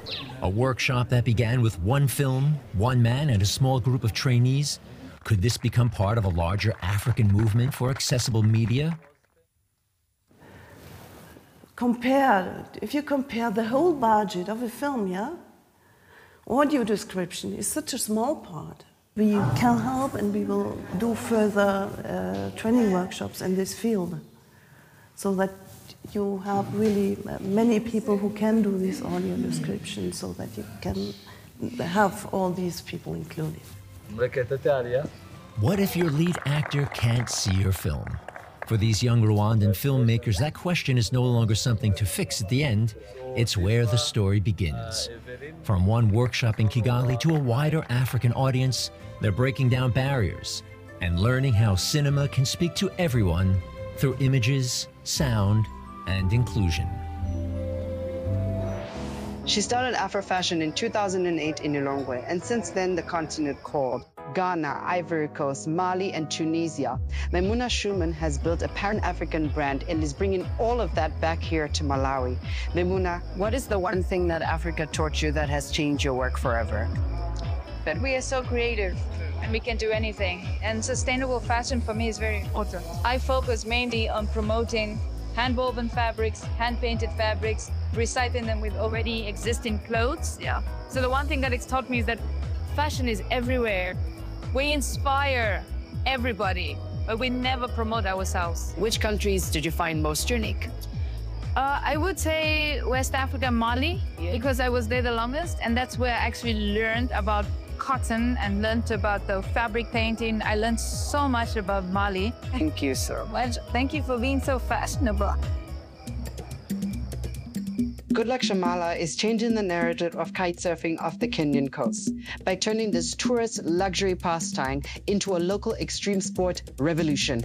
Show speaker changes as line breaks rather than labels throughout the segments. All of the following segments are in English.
A workshop that began with one film, one man, and a small group of trainees. Could this become part of a larger African movement for accessible media?
If you compare the whole budget of a film, yeah? Audio description is such a small part. We can help, and we will do further training workshops in this field, so that you have really many people who can do this audio description, so that you can have all these people included.
What if your lead actor can't see your film? For these young Rwandan filmmakers, that question is no longer something to fix at the end. It's where the story begins. From one workshop in Kigali to a wider African audience, they're breaking down barriers and learning how cinema can speak to everyone through images, sound, and inclusion.
She started Afrofashion in 2008 in Lilongwe, and since then the continent called Ghana, Ivory Coast, Mali, and Tunisia. Maimuna Schumann has built a Pan-African brand and is bringing all of that back here to Malawi. Maimuna, what is the one thing that Africa taught you that has changed your work forever?
That we are so creative and we can do anything. And sustainable fashion for me is very important. I focus mainly on promoting hand-woven fabrics, hand-painted fabrics, recycling them with already existing clothes. Yeah. So the one thing that it's taught me is that fashion is everywhere. We inspire everybody, but we never promote ourselves.
Which countries did you find most unique?
I would say West Africa, Mali, because I was there the longest, and that's where I actually learned about cotton and learned about the fabric painting. I learned so much about Mali.
Thank you so much.
Thank you for being so fashionable.
Goodluck Shamala is changing the narrative of kitesurfing off the Kenyan coast by turning this tourist luxury pastime into a local extreme sport revolution.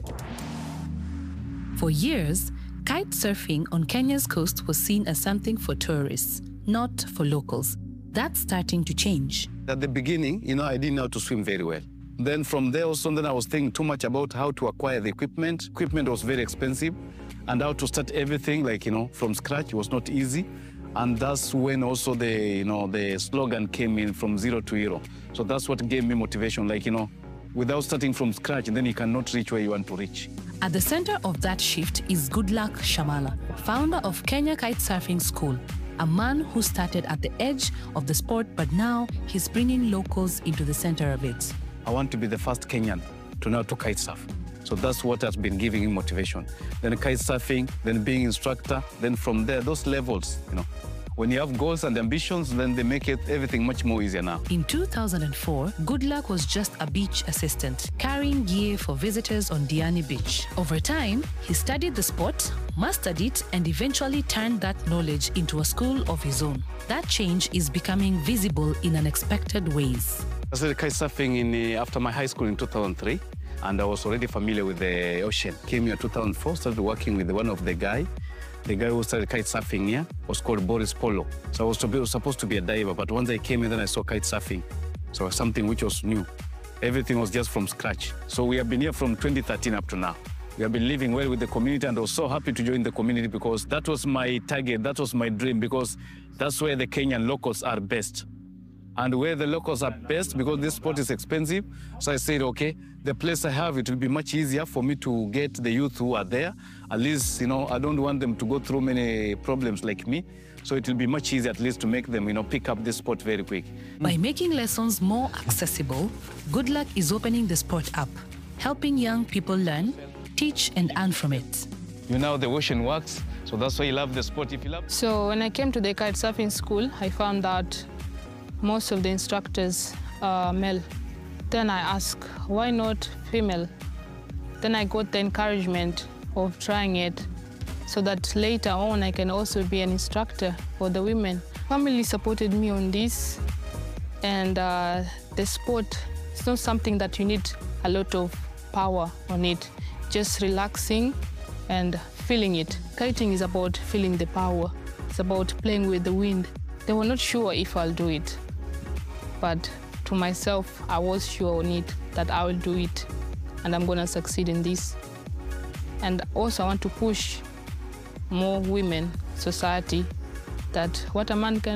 For years, kitesurfing on Kenya's coast was seen as something for tourists, not for locals. That's starting to change.
At the beginning, I didn't know how to swim very well. Then from there also, I was thinking too much about how to acquire the equipment. Equipment was very expensive, and how to start everything, from scratch was not easy. And that's when also the slogan came in, from zero to hero. So that's what gave me motivation, without starting from scratch, then you cannot reach where you want to reach.
At the center of that shift is Goodluck Shamala, founder of Kenya Kitesurfing School, a man who started at the edge of the sport, but now he's bringing locals into the center of it.
I want to be the first Kenyan to know how to kite surf. So that's what has been giving him motivation. Then kite surfing, then being instructor, then from there, those levels, when you have goals and ambitions, then they make everything much more easier now.
In 2004, Goodluck was just a beach assistant, carrying gear for visitors on Diani Beach. Over time, he studied the sport, mastered it, and eventually turned that knowledge into a school of his own. That change is becoming visible in unexpected ways.
I started kite surfing after my high school in 2003, and I was already familiar with the ocean. Came here in 2004, started working with one of the guy. The guy who started kite surfing here was called Boris Polo. So I was supposed to be a diver, but once I came in, then I saw kite surfing. So something which was new. Everything was just from scratch. So we have been here from 2013 up to now. We have been living well with the community, and I was so happy to join the community because that was my target, that was my dream, because that's where the Kenyan locals are best. And where the locals are best, because this sport is expensive, so I said, okay, the place I have, it will be much easier for me to get the youth who are there. At least, I don't want them to go through many problems like me. So it will be much easier at least to make them, pick up this sport very quick.
By making lessons more accessible, Goodluck is opening the sport up, helping young people learn, teach, and earn from it.
You know how the ocean works, so that's why you love the sport if you love.
So when I came to the kite surfing school, I found that most of the instructors are male. Then I asked, why not female? Then I got the encouragement of trying it so that later on I can also be an instructor for the women. Family supported me on this, and the sport is not something that you need a lot of power on it. Just relaxing and feeling it. Kiting is about feeling the power. It's about playing with the wind. They were not sure if I'll do it, but to myself, I was sure on it that I will do it, and I'm gonna succeed in this. And also I want to push more women, society, that what a man can